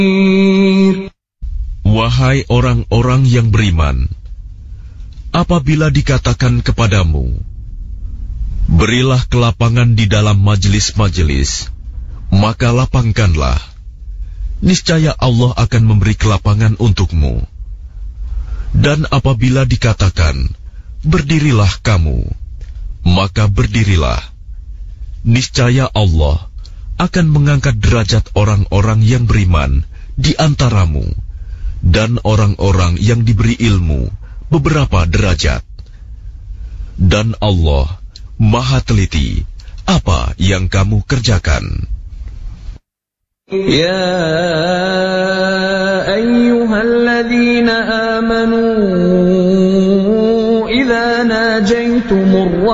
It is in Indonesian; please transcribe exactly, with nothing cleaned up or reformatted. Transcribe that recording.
Wahai orang-orang yang beriman, apabila dikatakan kepadamu, berilah kelapangan di dalam majelis-majelis, maka lapangkanlah. Niscaya Allah akan memberi kelapangan untukmu. Dan apabila dikatakan, berdirilah kamu, maka berdirilah. Niscaya Allah akan mengangkat derajat orang-orang yang beriman di antaramu, dan orang-orang yang diberi ilmu beberapa derajat. Dan Allah Maha Teliti apa yang kamu kerjakan. Ya ayyuhalladzina amanu idza najaytumur